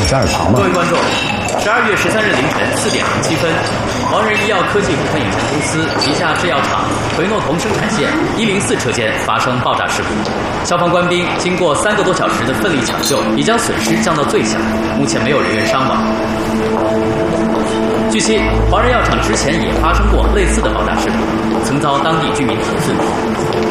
加点糖吧。 各位观众，12月13日凌晨4点07分，华人医药科技股份有限公司旗下制药厂奎诺酮生产线104车间发生爆炸事故，消防官兵经过3个多小时的奋力抢救，已将损失降到最小，目前没有人员伤亡。据悉，华人药厂之前也发生过类似的爆炸事故，曾遭当地居民投诉。